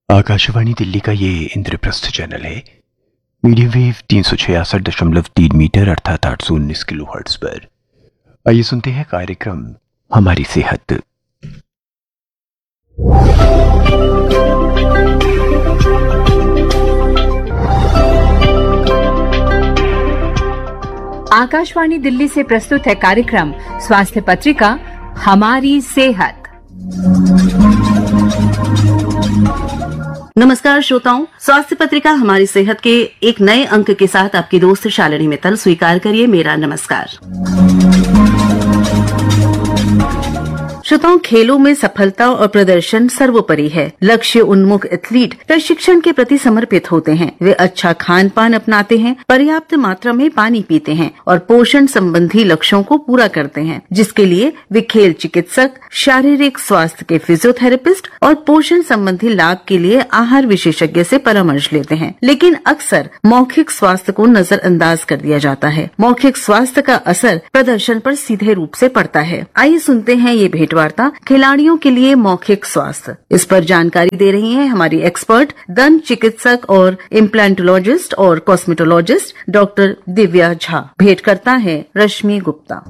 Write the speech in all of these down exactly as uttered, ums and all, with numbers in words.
आकाशवाणी दिल्ली का ये इंद्रप्रस्थ चैनल है। मीडियम वेव तीन सौ छियासठ दशमलव तीन मीटर अर्थात आठ सौ उन्नीस किलो हर्ट्ज पर। आइए सुनते हैं कार्यक्रम हमारी सेहत। आकाशवाणी दिल्ली से प्रस्तुत है कार्यक्रम स्वास्थ्य पत्रिका हमारी सेहत। नमस्कार श्रोताओं, स्वास्थ्य पत्रिका हमारी सेहत के एक नए अंक के साथ आपकी दोस्त शालिनी मित्तल स्वीकार करिए मेरा नमस्कार। श्रोताओं, खेलों में सफलता और प्रदर्शन सर्वोपरि है। लक्ष्य उन्मुख एथलीट प्रशिक्षण के प्रति समर्पित होते हैं। वे अच्छा खान पान अपनाते हैं, पर्याप्त मात्रा में पानी पीते हैं और पोषण संबंधी लक्ष्यों को पूरा करते हैं, जिसके लिए वे खेल चिकित्सक, शारीरिक स्वास्थ्य के फिजियोथेरेपिस्ट और पोषण संबंधी लाभ के लिए आहार विशेषज्ञ से परामर्श लेते हैं। लेकिन अक्सर मौखिक स्वास्थ्य को नजरअंदाज कर दिया जाता है। मौखिक स्वास्थ्य का असर प्रदर्शन पर सीधे रूप से पड़ता है। आइए सुनते हैं ये भेंट वार्ता खिलाड़ियों के लिए मौखिक स्वास्थ्य। इस पर जानकारी दे रही हैं हमारी एक्सपर्ट दंत चिकित्सक और इम्प्लांटोलॉजिस्ट और कॉस्मेटोलॉजिस्ट डॉक्टर दिव्या झा। भेंट करता है रश्मि गुप्ता।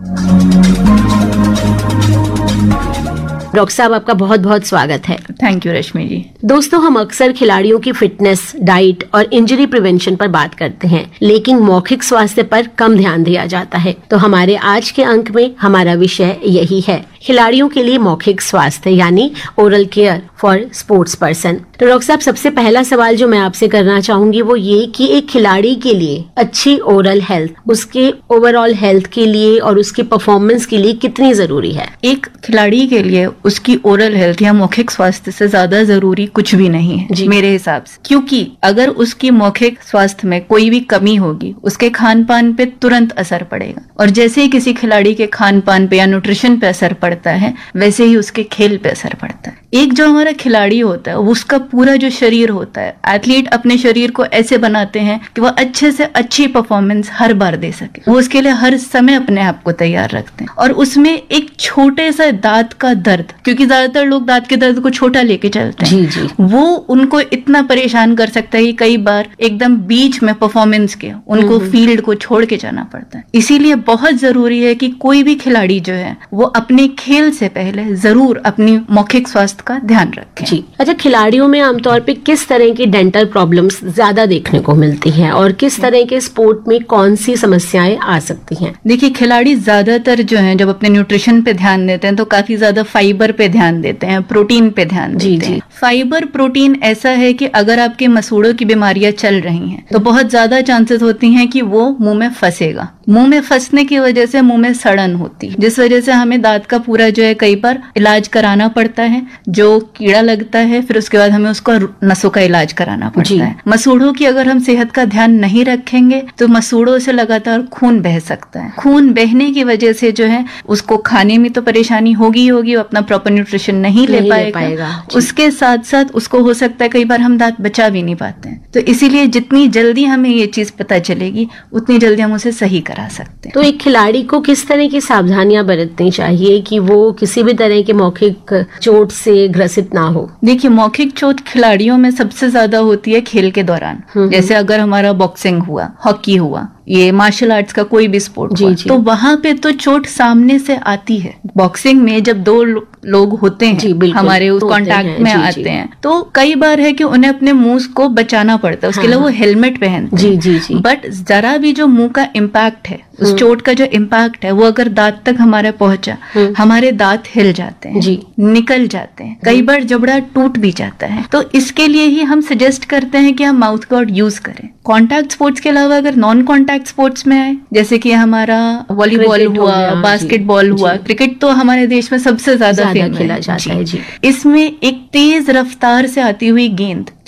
डॉक्टर साहब, आपका बहुत बहुत स्वागत है। थैंक यू रश्मि जी। दोस्तों, हम अक्सर खिलाड़ियों की फिटनेस, डाइट और इंजरी प्रिवेंशन पर बात करते हैं, लेकिन मौखिक स्वास्थ्य पर कम ध्यान दिया जाता है। तो हमारे आज के अंक में हमारा विषय यही है, खिलाड़ियों के लिए मौखिक स्वास्थ्य यानी oral care for sports person. तो डॉक्टर साहब, सबसे पहला सवाल जो मैं आपसे करना चाहूंगी वो ये कि एक खिलाड़ी के लिए अच्छी ओरल हेल्थ उसके ओवरऑल हेल्थ के लिए और उसकी परफॉर्मेंस के लिए कितनी जरूरी है? एक खिलाड़ी के लिए उसकी ओरल हेल्थ या मौखिक स्वास्थ्य से ज्यादा जरूरी कुछ भी नहीं है मेरे हिसाब से, क्योंकि अगर उसकी मौखिक स्वास्थ्य में कोई भी कमी होगी उसके खान पान पे तुरंत असर पड़ेगा, और जैसे ही किसी खिलाड़ी के खान पान पे या न्यूट्रिशन पे असर पड़ता है वैसे ही उसके खेल पे असर पड़ता है। एक जो हमारा खिलाड़ी होता है उसका पूरा जो शरीर होता है, एथलीट अपने शरीर को ऐसे बनाते हैं कि वह अच्छे से अच्छी परफॉर्मेंस हर बार दे सके। वो उसके लिए हर समय अपने आप को तैयार रखते हैं, और उसमें एक छोटे से दांत का दर्द, क्योंकि ज्यादातर लोग दांत के दर्द को छोटा लेके चलते हैं, जी जी। वो उनको इतना परेशान कर सकता है कि कई बार एकदम बीच में परफॉर्मेंस के उनको फील्ड को छोड़ के जाना पड़ता है। इसीलिए बहुत जरूरी है कि कोई भी खिलाड़ी जो है वो अपने खेल से पहले जरूर अपनी मौखिक स्वास्थ्य का ध्यान रखें। जी। अच्छा, खिलाड़ियों में आमतौर पे किस तरह की डेंटल प्रॉब्लम्स ज्यादा देखने को मिलती हैं और किस तरह के स्पोर्ट में कौन सी समस्याएं आ सकती हैं? देखिए, खिलाड़ी ज्यादातर जो हैं जब अपने न्यूट्रिशन पे ध्यान देते हैं तो काफी ज्यादा फाइबर पे ध्यान देते हैं, प्रोटीन पे ध्यान देते जी, हैं। जी। फाइबर प्रोटीन ऐसा है कि अगर आपके मसूड़ों की बीमारियां चल रही हैं तो बहुत ज्यादा चांसेस होती हैं कि वो मुंह में फंसेगा। मुंह में फंसने की वजह से मुंह में सड़न होती है, जिस वजह से हमें दांत का पूरा जो है कई बार इलाज कराना पड़ता है। जो कीड़ा लगता है फिर उसके बाद हमें उसको नसों का इलाज कराना पड़ता है। मसूड़ों की अगर हम सेहत का ध्यान नहीं रखेंगे तो मसूड़ों से लगातार खून बह सकता है। खून बहने की वजह से जो है उसको खाने में तो परेशानी होगी ही होगी, वो अपना प्रॉपर न्यूट्रिशन नहीं, नहीं ले पाएगा, ले पाएगा। उसके साथ साथ उसको हो सकता है कई बार हम दांत बचा भी नहीं पाते हैं। तो इसीलिए जितनी जल्दी हमें ये चीज पता चलेगी उतनी जल्दी हम उसे सही करा सकते हैं। तो एक खिलाड़ी को किस तरह की सावधानियां बरतनी चाहिए कि वो किसी भी तरह के मौखिक चोट से ग्रसित ना हो? देखिए, मौखिक चोट खिलाड़ियों में सबसे ज्यादा होती है खेल के दौरान। जैसे अगर हमारा बॉक्सिंग हुआ, हॉकी हुआ, ये मार्शल आर्ट्स का कोई भी स्पोर्ट जी, हुआ, जी। तो वहां पे तो चोट सामने से आती है। बॉक्सिंग में जब दो लो, लोग होते हैं जी, हमारे उस कांटेक्ट में जी, आते जी। हैं तो कई बार है कि उन्हें अपने मुंह को बचाना पड़ता है, उसके लिए हाँ, वो हेलमेट पहनते जी, जी, जी। बट जरा भी जो मुंह का इम्पैक्ट है, उस चोट का जो इम्पैक्ट है वो अगर दांत तक हमारे पहुंचा, हमारे दांत हिल जाते हैं जी, निकल जाते हैं, कई बार जबड़ा टूट भी जाता है। तो इसके लिए ही हम सजेस्ट करते हैं कि हम माउथ गार्ड यूज करें। कॉन्टैक्ट स्पोर्ट्स के अलावा अगर नॉन कॉन्टैक्ट स्पोर्ट्स में आए, जैसे कि हमारा वॉलीबॉल हुआ, बास्केटबॉल हुआ, क्रिकेट तो हमारे देश में सबसे ज्यादा खेला जाता है जी। इसमें एक तेज रफ्तार से आती हुई गेंद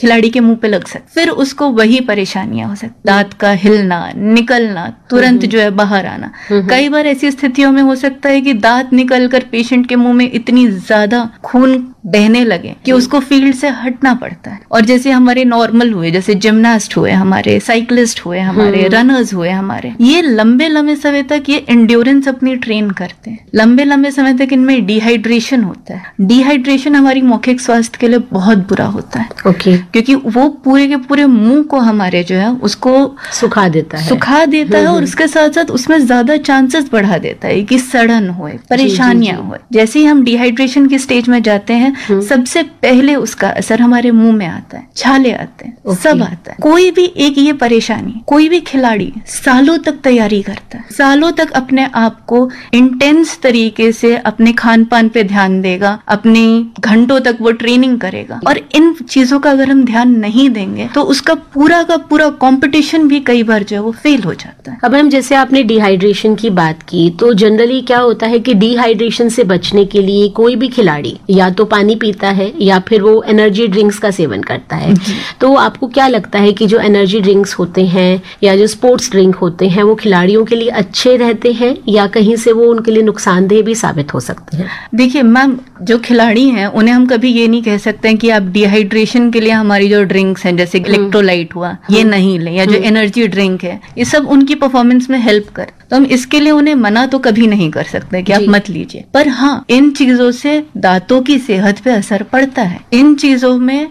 खिलाड़ी के मुंह पे लग सकती, फिर उसको वही परेशानियां हो सकती, दांत का हिलना, निकलना, तुरंत जो है बाहर आना। कई बार ऐसी स्थितियों में हो सकता है कि दांत निकलकर पेशेंट के मुंह में इतनी ज्यादा खून बहने लगे कि उसको फील्ड से हटना पड़ता है। और जैसे हमारे नॉर्मल हुए, जैसे जिम्नास्ट हुए हमारे, साइकिलिस्ट हुए हमारे, रनर्स हुए हमारे, ये लंबे लंबे समय तक ये एंड्योरेंस अपनी ट्रेन करते हैं। लंबे लंबे समय तक इनमें डिहाइड्रेशन होता है। डिहाइड्रेशन हमारी मौखिक स्वास्थ्य के लिए बहुत बुरा होता है। ओके। क्योंकि वो पूरे के पूरे मुंह को हमारे जो है उसको सुखा देता है सुखा देता है और उसके साथ साथ उसमें ज्यादा चांसेस बढ़ा देता है कि सड़न होए, परेशानियां होए। जैसे ही हम डिहाइड्रेशन की स्टेज में जाते हैं, सबसे पहले उसका असर हमारे मुंह में आता है, छाले आते हैं, okay. सब आता है। कोई भी एक ये परेशानी, कोई भी खिलाड़ी सालों तक तैयारी करता है, सालों तक अपने आप को इंटेंस तरीके से अपने खान पान पे ध्यान देगा, अपनी घंटों तक वो ट्रेनिंग करेगा। और इन चीजों का अगर हम ध्यान नहीं देंगे तो उसका पूरा का पूरा कंपटीशन भी कई बार जो है वो फेल हो जाता है। अब मैम, जैसे आपने डिहाइड्रेशन की बात की, तो जनरली क्या होता है कि डिहाइड्रेशन से बचने के लिए कोई भी खिलाड़ी या तो पानी पीता है या फिर वो एनर्जी ड्रिंक्स का सेवन करता है। तो आपको क्या लगता है कि जो एनर्जी ड्रिंक्स होते हैं या जो स्पोर्ट्स ड्रिंक होते हैं वो खिलाड़ियों के लिए अच्छे रहते हैं या कहीं से वो उनके लिए नुकसानदेह भी साबित हो सकते हैं? देखिए मैम, जो खिलाड़ी हैं उन्हें हम कभी ये नहीं कह सकते हैं कि आप डिहाइड्रेशन के लिए हमारी जो ड्रिंक्स हैं जैसे इलेक्ट्रोलाइट हुआ ये नहीं लें, या जो एनर्जी ड्रिंक है ये सब उनकी परफॉर्मेंस में हेल्प कर, तो हम इसके लिए उन्हें मना तो कभी नहीं कर सकते कि आप मत लीजिए। पर हाँ, इन चीजों से दांतों की सेहत पे असर पड़ता है। इन चीजों में